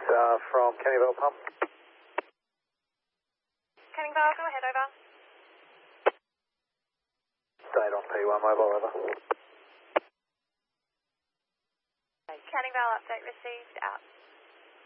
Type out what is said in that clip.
from Canning Vale Pump. Canning Vale, go ahead, over. Stayed on P1 mobile, over. Canning Vale update received, out.